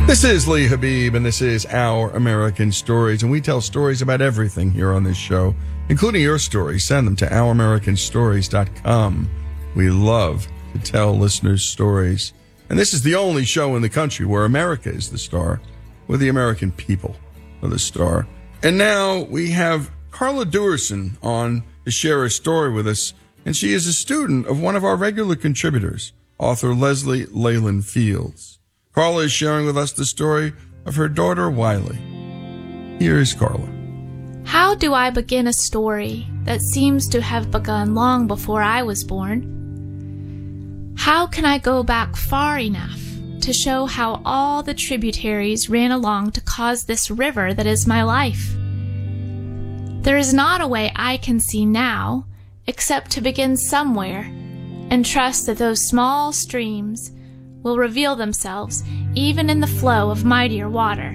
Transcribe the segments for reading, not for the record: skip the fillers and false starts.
This is Lee Habib, and this is Our American Stories, and we tell stories about everything here on this show, including your stories. Send them to ouramericanstories.com. We love to tell listeners stories, and this is the only show in the country where America is the star, where the American people are the star. And now we have Carla Duerson on to share a story with us, and she is a student of one of our regular contributors, author Leslie Leyland Fields. Carla is sharing with us the story of her daughter, Wiley. Here is Carla. How do I begin a story that seems to have begun long before I was born? How can I go back far enough to show how all the tributaries ran along to cause this river that is my life? There is not a way I can see now except to begin somewhere and trust that those small streams will reveal themselves even in the flow of mightier water.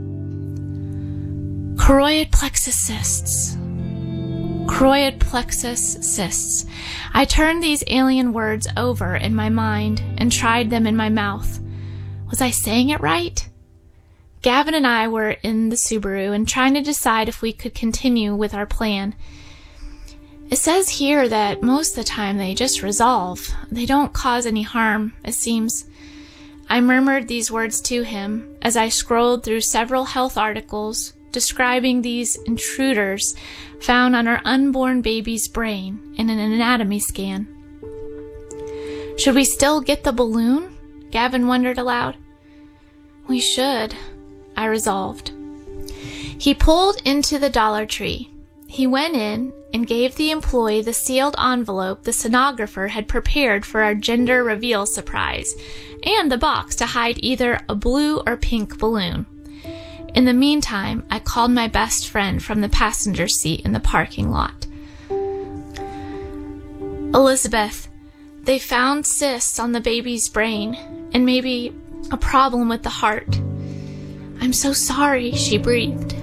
Choroid plexus cysts. Choroid plexus cysts. I turned these alien words over in my mind and tried them in my mouth. Was I saying it right? Gavin and I were in the Subaru and trying to decide if we could continue with our plan. It says here that most of the time they just resolve. They don't cause any harm, it seems. I murmured these words to him as I scrolled through several health articles describing these intruders found on our unborn baby's brain in an anatomy scan. Should we still get the balloon? Gavin wondered aloud. We should, I resolved. He pulled into the Dollar Tree. He went in and gave the employee the sealed envelope the sonographer had prepared for our gender reveal surprise, and the box to hide either a blue or pink balloon. In the meantime, I called my best friend from the passenger seat in the parking lot. Elizabeth, they found cysts on the baby's brain, and maybe a problem with the heart. I'm so sorry, she breathed.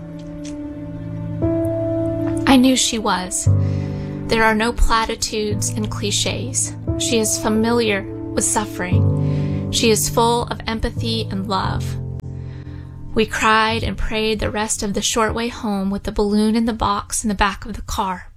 I knew she was. There are no platitudes and cliches. She is familiar with suffering. She is full of empathy and love. We cried and prayed the rest of the short way home with the balloon in the box in the back of the car.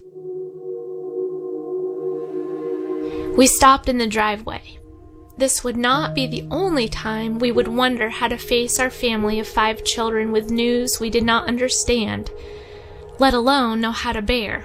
We stopped in the driveway. This would not be the only time we would wonder how to face our family of 5 children with news we did not understand, let alone know how to bear.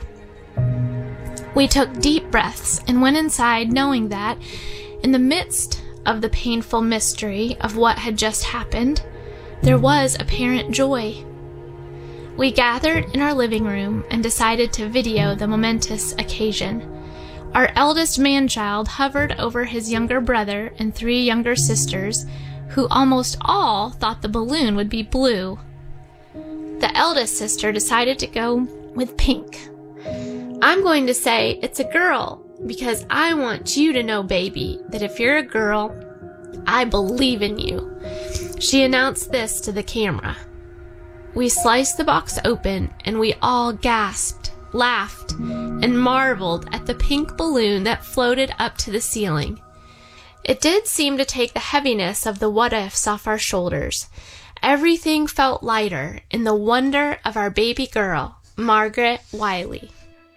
We took deep breaths and went inside knowing that, in the midst of the painful mystery of what had just happened, there was apparent joy. We gathered in our living room and decided to video the momentous occasion. Our eldest man-child hovered over his younger brother and 3 younger sisters, who almost all thought the balloon would be blue. The eldest sister decided to go with pink. I'm going to say it's a girl because I want you to know, baby, that if you're a girl, I believe in you. She announced this to the camera. We sliced the box open and we all gasped, laughed, and marveled at the pink balloon that floated up to the ceiling. It did seem to take the heaviness of the what-ifs off our shoulders. Everything felt lighter in the wonder of our baby girl, Margaret Wiley.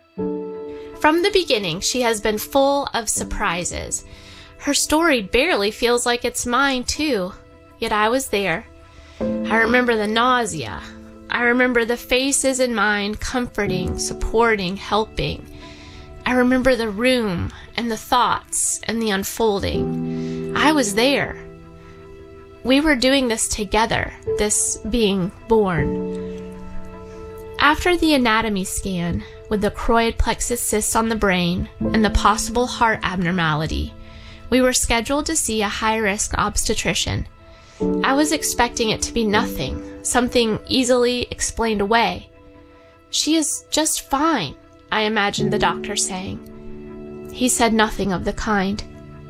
From the beginning, she has been full of surprises. Her story barely feels like it's mine, too. Yet I was there. I remember the nausea. I remember the faces in mind, comforting, supporting, helping. I remember the room and the thoughts and the unfolding. I was there. We were doing this together, this being born. After the anatomy scan, with the choroid plexus cysts on the brain and the possible heart abnormality, we were scheduled to see a high-risk obstetrician. I was expecting it to be nothing, something easily explained away. She is just fine, I imagined the doctor saying. He said nothing of the kind.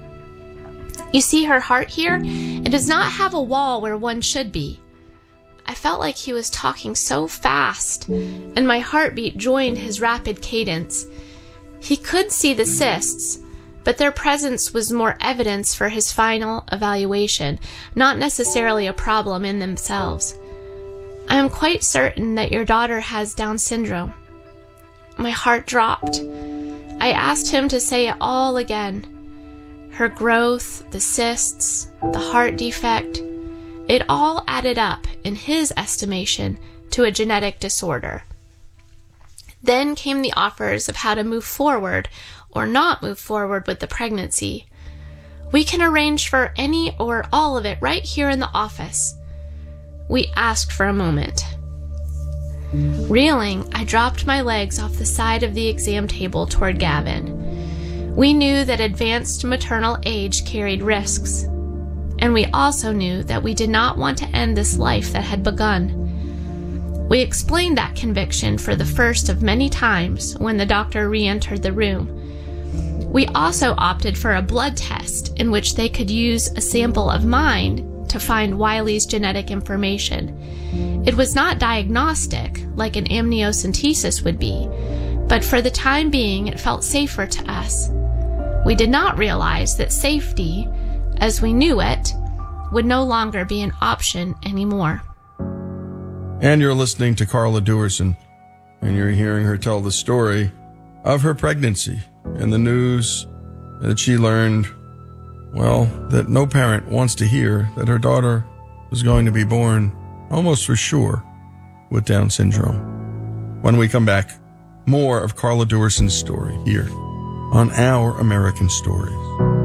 You see her heart here? It does not have a wall where one should be. I felt like he was talking so fast, and my heartbeat joined his rapid cadence. He could see the cysts, but their presence was more evidence for his final evaluation, not necessarily a problem in themselves. I am quite certain that your daughter has Down syndrome. My heart dropped. I asked him to say it all again. Her growth, the cysts, the heart defect, it all added up, in his estimation, to a genetic disorder. Then came the offers of how to move forward or not move forward with the pregnancy. We can arrange for any or all of it right here in the office. We asked for a moment. Reeling, I dropped my legs off the side of the exam table toward Gavin. We knew that advanced maternal age carried risks, and we also knew that we did not want to end this life that had begun. We explained that conviction for the first of many times when the doctor re-entered the room. We also opted for a blood test in which they could use a sample of mine to find Wiley's genetic information. It was not diagnostic like an amniocentesis would be, but for the time being it felt safer to us. We did not realize that safety, as we knew it, would no longer be an option anymore. And you're listening to Carla Duerson, and you're hearing her tell the story of her pregnancy and the news that she learned, well, that no parent wants to hear, that her daughter was going to be born almost for sure with Down syndrome. When we come back, more of Carla Duerson's story here on Our American Stories.